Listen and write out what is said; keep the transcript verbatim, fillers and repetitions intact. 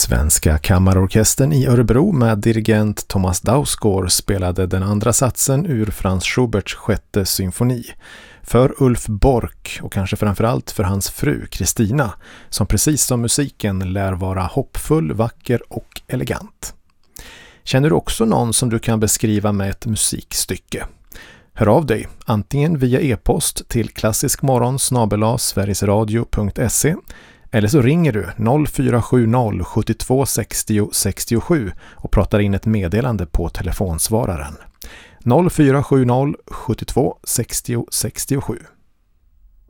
Svenska kammarorkestern i Örebro med dirigent Thomas Dausgaard spelade den andra satsen ur Franz Schuberts sjätte symfoni för Ulf Bork och kanske framförallt för hans fru Kristina, som precis som musiken lär vara hoppfull, vacker och elegant. Känner du också någon som du kan beskriva med ett musikstycke? Hör av dig, antingen via e-post till klassiskmorgon snabel-a sverigesradio punkt se eller så ringer du noll fyra sju noll sjuttiotvå sextio sextiosju och pratar in ett meddelande på telefonsvararen. noll fyra sju noll sjuttiotvå sextio sextiosju.